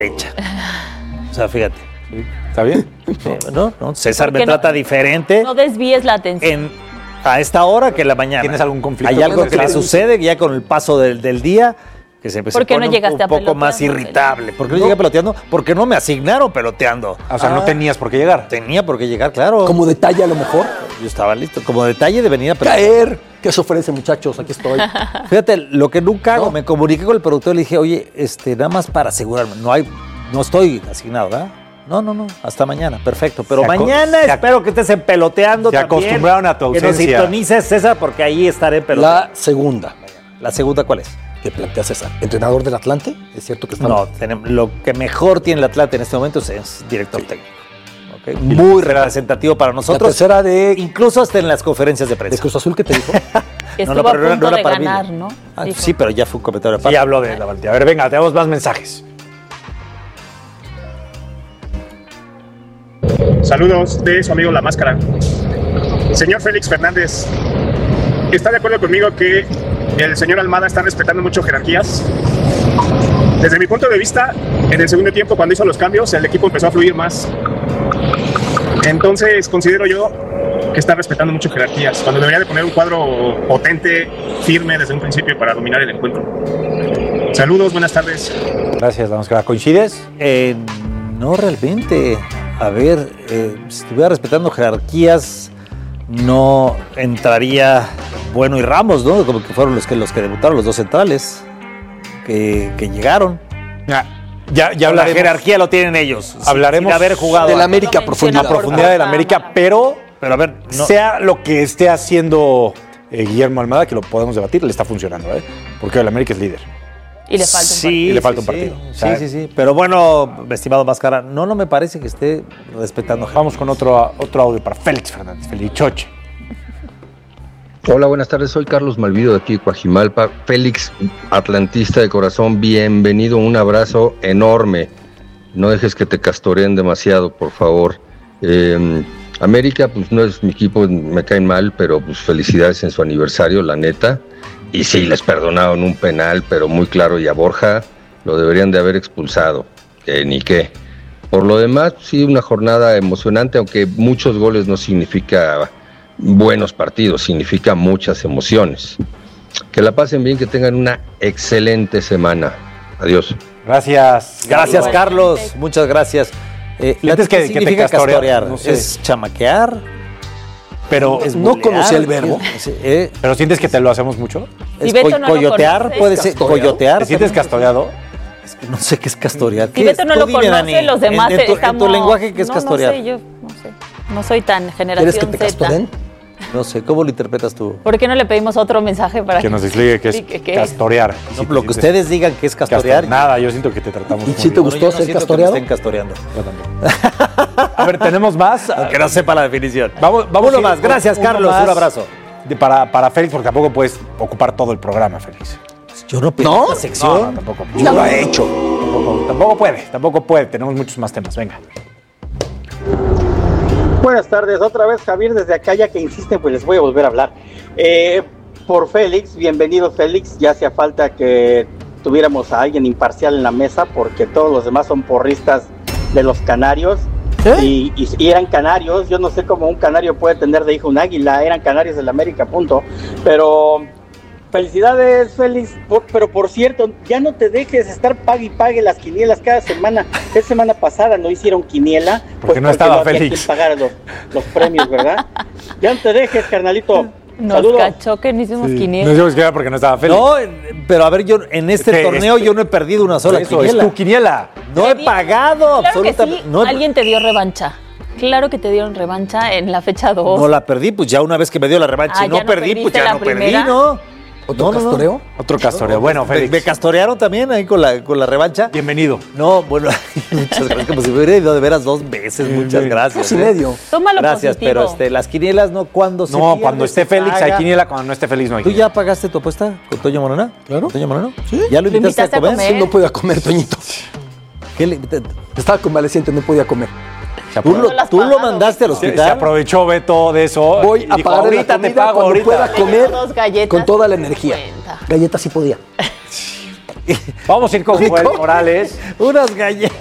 derecha. O sea, fíjate. ¿Está bien? No, César me trata diferente. No desvíes la atención. A esta hora que en la mañana. ¿Tienes algún conflicto? Hay algo que le sucede ya con el paso del día que se pone un poco más irritable. ¿Por qué no llegué peloteando? Porque no me asignaron peloteando. O sea, no tenías por qué llegar. Tenía por qué llegar, claro. Como detalle a lo mejor. Yo estaba listo. Como detalle de venir a pelotear. Caer. ¿Qué se ofrece, muchachos? Aquí estoy. Fíjate, lo que nunca hago, me comuniqué con el productor y le dije, oye, nada más para asegurarme, no estoy asignado, ¿verdad? No, hasta mañana, perfecto. Pero mañana espero que estés peloteando también. Se acostumbraron a tu ausencia. Que nos sintonices, César, porque ahí estaré peloteando. La segunda. ¿La segunda cuál es? Que plantea César. ¿Entrenador del Atlante? ¿Es cierto que está? No, lo que mejor tiene el Atlante en este momento es director técnico. Okay. Muy representativo para nosotros. La tercera de... Incluso hasta en las conferencias de prensa. ¿De Cruz Azul qué te dijo? Que estuvo a punto de ganar, ¿no? Sí, pero ya fue un comentario aparte. Sí, habló de la Valentía. A ver, venga, tenemos más mensajes. Saludos de su amigo La Máscara. Señor Félix Fernández, ¿está de acuerdo conmigo que el señor Almada está respetando mucho jerarquías? Desde mi punto de vista, en el segundo tiempo, cuando hizo los cambios, el equipo empezó a fluir más. Entonces, considero yo que está respetando mucho jerarquías, cuando debería de poner un cuadro potente, firme desde un principio para dominar el encuentro. Saludos, buenas tardes. Gracias, La Máscara. ¿Coincides? No realmente. A ver, si estuviera respetando jerarquías, no entraría Bueno y Ramos, ¿no? Como que fueron los que debutaron, los dos centrales que llegaron. Ya hablaremos. La jerarquía lo tienen ellos. Hablaremos sin haber jugado de la América a profundidad. La profundidad de la América, pero a ver, sea lo que esté haciendo Guillermo Almada, que lo podemos debatir, le está funcionando, porque el América es líder. Y le falta un partido. Y le falta un partido. Sí. Pero bueno, estimado Máscara, no me parece que esté respetando. Vamos con otro audio para Félix Fernández, Felichoche. Hola, buenas tardes. Soy Carlos Malvido de aquí de Coajimalpa. Félix, atlantista de corazón, bienvenido. Un abrazo enorme. No dejes que te castoreen demasiado, por favor. América, pues no es mi equipo, me caen mal, pero pues felicidades en su aniversario, la neta. Y sí, les perdonaron un penal, pero muy claro, y a Borja lo deberían de haber expulsado, ni qué. Por lo demás, sí, una jornada emocionante, aunque muchos goles no significa buenos partidos, significa muchas emociones. Que la pasen bien, que tengan una excelente semana. Adiós. Gracias. Gracias, Carlos. Muchas gracias. ¿Qué significa castorear? No sé. ¿Es chamaquear? Pero no conocía el verbo. ¿Pero sientes que te lo hacemos mucho? ¿Es coyotear? ¿Puede ser coyotear? ¿Te sientes castoreado? Es que no sé qué es castorear. Si Beto no lo conoce, los demás en tu lenguaje, ¿qué es castorear? No sé, yo no sé. No soy tan generación ¿Quieres que te castoren? No sé, ¿cómo lo interpretas tú? ¿Por qué no le pedimos otro mensaje para que nos explique qué es castorear? No, lo que ustedes digan que es castorear. Nada, yo siento que te tratamos. ¿Y si te gustó ser castoreado? Que me estén castoreando. Yo también. A ver, ¿tenemos más? Aunque no sepa la definición. Vamos uno más. Gracias, Carlos. Un abrazo. Para Félix, porque tampoco puedes ocupar todo el programa, Félix. Yo no pido la sección. No, tampoco. Ya lo ha hecho. Tampoco puede. Tenemos muchos más temas. Venga. Buenas tardes, otra vez Javier desde acá, ya que insisten, pues les voy a volver a hablar. Por Félix, bienvenido Félix, ya hacía falta que tuviéramos a alguien imparcial en la mesa, porque todos los demás son porristas de los canarios, y eran canarios. Yo no sé cómo un canario puede tener de hijo un águila, eran canarios del América, punto. Pero felicidades, Félix, pero por cierto, ya no te dejes estar pague y pague las quinielas cada semana. Esta semana pasada no hicieron quiniela, porque no estaba Félix. Quien pagara los premios, ¿verdad? Ya no te dejes, carnalito. Nos Saludos. cachó que no hicimos quiniela. No hicimos quiniela porque no estaba Félix. No, pero a ver, yo en este torneo yo no he perdido una sola quiniela. Es tu quiniela. No he pagado claro absolutamente. Que sí, alguien te dio revancha. Claro que te dieron revancha en la fecha 2. No la perdí, pues ya una vez que me dio la revancha y no perdí, pues ya no perdí, ¿no? ¿Otro castoreo? Otro castoreo. Bueno, Félix. ¿Me castorearon también ahí con la revancha? Bienvenido. No, bueno, muchas gracias. Como si me hubiera ido de veras 2 veces. Muchas gracias. Casi medio. Tómalo gracias, positivo. Pero las quinielas no cuando se pierde, cuando esté Félix hay quiniela, cuando no esté Félix no hay quiniela. ¿Tú ya pagaste tu apuesta con Toño Morona? Claro. ¿Toño Morona? Sí. ¿Ya lo invitaste a comer? Sí, no podía comer, Toñito. ¿Qué Estaba convaleciente, no podía comer. ¿Tú lo mandaste al hospital? Se aprovechó Beto de eso. Voy a pagar ahorita te pago, ahorita pueda comer con toda la energía. Galletas sí podía. Vamos a ir con Joel Morales. Unas galletas.